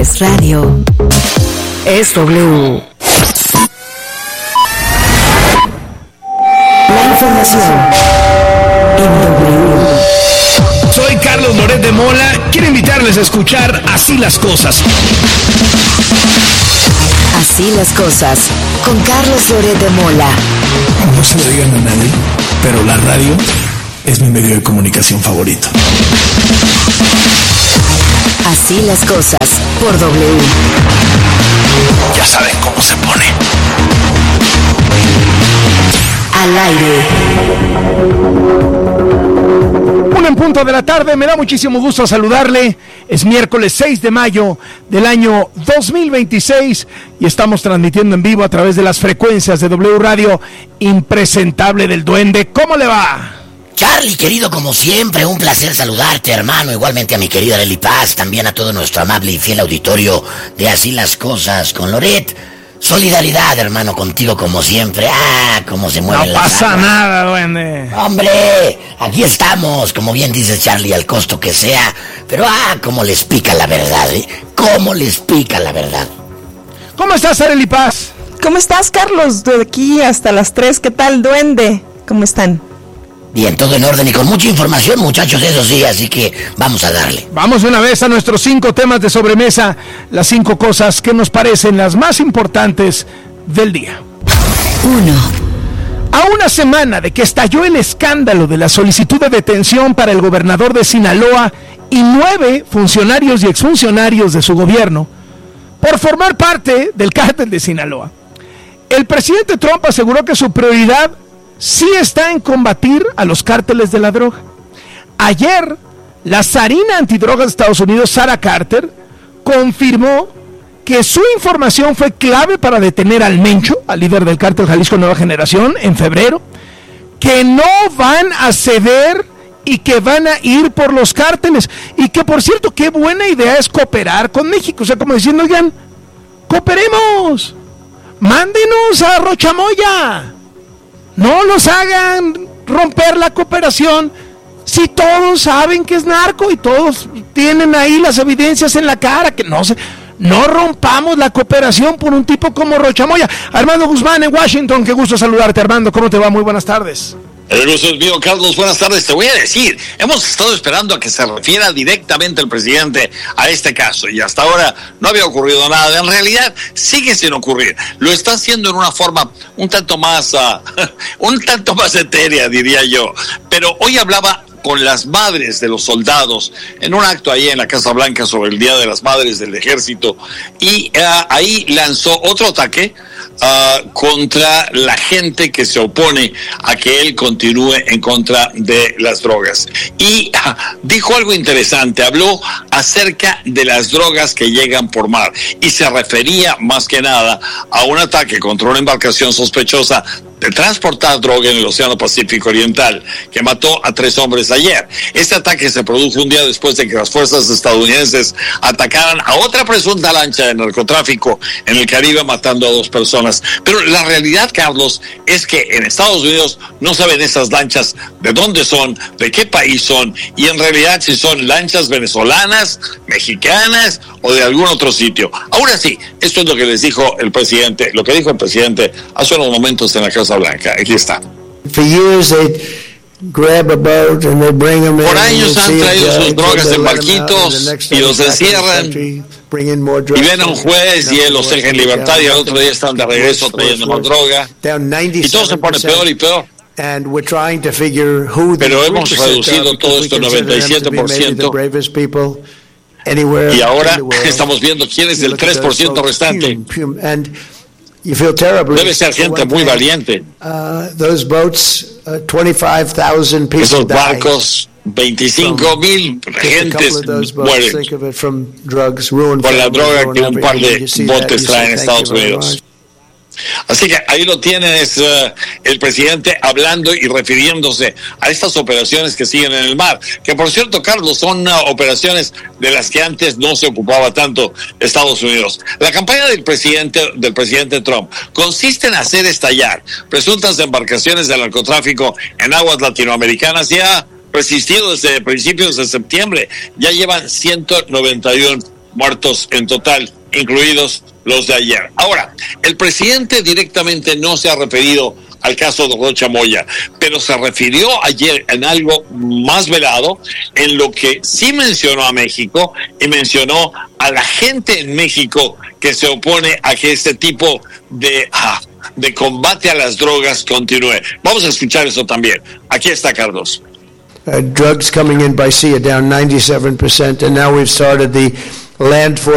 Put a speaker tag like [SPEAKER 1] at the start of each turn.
[SPEAKER 1] Es radio. Es W. La información en W.
[SPEAKER 2] Soy Carlos Loret de Mola. Quiero invitarles a escuchar Así las Cosas.
[SPEAKER 1] Así las cosas, con Carlos Loret de Mola.
[SPEAKER 2] No se lo digan a nadie, pero la radio es mi medio de comunicación favorito.
[SPEAKER 1] Así las cosas, por W.
[SPEAKER 2] Ya saben cómo se pone.
[SPEAKER 1] Al aire.
[SPEAKER 2] 1:00 p.m, me da muchísimo gusto saludarle. Es miércoles 6 de mayo del año 2026 y estamos transmitiendo en vivo a través de las frecuencias de W Radio, Impresentable del Duende. ¿Cómo le va?
[SPEAKER 3] Charlie, querido, como siempre, un placer saludarte, hermano. Igualmente a mi querida Arely Paz, también a todo nuestro amable y fiel auditorio de Así las Cosas con Loret. Solidaridad, hermano, contigo como siempre. Cómo se mueve la
[SPEAKER 2] No pasa nada, duende.
[SPEAKER 3] Hombre, aquí estamos, como bien dice Charlie, al costo que sea. Pero cómo les pica la verdad, ¿eh? Cómo les pica la verdad.
[SPEAKER 2] ¿Cómo estás, Arely Paz?
[SPEAKER 4] ¿Cómo estás, Carlos? De aquí hasta las 3, ¿qué tal, duende? ¿Cómo están?
[SPEAKER 3] Bien, todo en orden y con mucha información, muchachos, eso sí, así que vamos a darle.
[SPEAKER 2] Vamos de una vez a nuestros 5 temas de sobremesa, las 5 cosas que nos parecen las más importantes del día.
[SPEAKER 1] 1.
[SPEAKER 2] A una semana de que estalló el escándalo de la solicitud de detención para el gobernador de Sinaloa y 9 funcionarios y exfuncionarios de su gobierno por formar parte del cártel de Sinaloa, el presidente Trump aseguró que su prioridad sí está en combatir a los cárteles de la droga. Ayer, la zarina antidrogas de Estados Unidos, Sarah Carter, confirmó que su información fue clave para detener al Mencho, al líder del cártel Jalisco Nueva Generación, en febrero, que no van a ceder y que van a ir por los cárteles. Y que, por cierto, qué buena idea es cooperar con México. O sea, como diciendo, oigan, cooperemos, mándenos a Rochamoya. No nos hagan romper la cooperación si todos saben que es narco y todos tienen ahí las evidencias en la cara, que no rompamos la cooperación por un tipo como Rochamoya. Armando Guzmán en Washington, qué gusto saludarte, Armando, ¿cómo te va? Muy buenas tardes.
[SPEAKER 5] El gusto es mío, Carlos, buenas tardes. Te voy a decir, hemos estado esperando a que se refiera directamente el presidente a este caso y hasta ahora no había ocurrido nada. En realidad sigue sin ocurrir. Lo está haciendo en una forma un tanto más etérea, diría yo. Pero hoy hablaba con las madres de los soldados en un acto ahí en la Casa Blanca sobre el Día de las Madres del Ejército y ahí lanzó otro ataque contra la gente que se opone a que él continúe en contra de las drogas. Y dijo algo interesante, habló acerca de las drogas que llegan por mar y se refería más que nada a un ataque contra una embarcación sospechosa de transportar droga en el Océano Pacífico Oriental, que mató a 3 hombres ayer. Este ataque se produjo un día después de que las fuerzas estadounidenses atacaran a otra presunta lancha de narcotráfico en el Caribe, matando a 2 personas. Pero la realidad, Carlos, es que en Estados Unidos no saben esas lanchas de dónde son, de qué país son, y en realidad si son lanchas venezolanas, mexicanas o de algún otro sitio. Ahora sí, esto es lo que les dijo el presidente, lo que dijo el presidente hace unos momentos en la Casa Blanca. Aquí está. Por años han traído sus drogas en barquitos y los encierran y ven a un juez y él los deja en libertad y al otro día están de regreso trayendo más droga y todo se pone peor y peor. Pero hemos reducido todo esto al 97% y ahora estamos viendo quién es el 3% restante. Debe ser gente muy valiente. Esos barcos, 25,000 gentes mueren por la droga que un par de botes traen en Estados Unidos. Así que ahí lo tienen, es el presidente hablando y refiriéndose a estas operaciones que siguen en el mar, que por cierto, Carlos, son operaciones de las que antes no se ocupaba tanto Estados Unidos. La campaña del presidente Trump consiste en hacer estallar presuntas embarcaciones de narcotráfico en aguas latinoamericanas y ha resistido desde principios de septiembre. Ya llevan 191 muertos en total, incluidos los de ayer. Ahora, el presidente directamente no se ha referido al caso de Rocha Moya, pero se refirió ayer en algo más velado, en lo que sí mencionó a México y mencionó a la gente en México que se opone a que este tipo de combate a las drogas continúe. Vamos a escuchar eso también. Aquí está Carlos.
[SPEAKER 6] Drugs coming in by sea are down 97%, and now we've started the land for